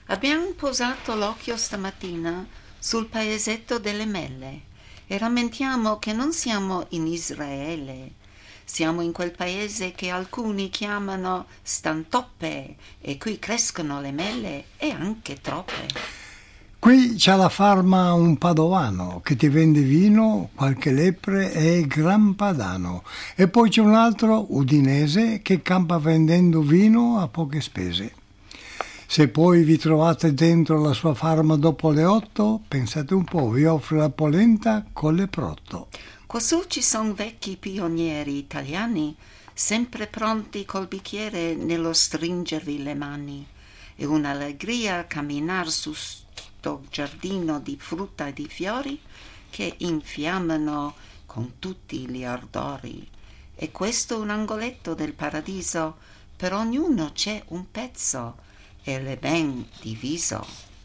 Abbiamo posato l'occhio stamattina sul paesetto delle mele e rammentiamo che non siamo in Israele. Siamo in quel paese che alcuni chiamano Stantoppe e qui crescono le mele e anche troppe. Qui c'è la farma un padovano che ti vende vino, qualche lepre e gran padano. E poi c'è un altro udinese che campa vendendo vino a poche spese. Se poi vi trovate dentro la sua farma dopo le 8, pensate un po', vi offre la polenta con le protto. Quassù ci sono vecchi pionieri italiani, sempre pronti col bicchiere nello stringervi le mani. È un'allegria camminar su sto giardino di frutta e di fiori che infiammano con tutti gli ardori. E questo è un angoletto del paradiso, per ognuno c'è un pezzo e l'è ben diviso.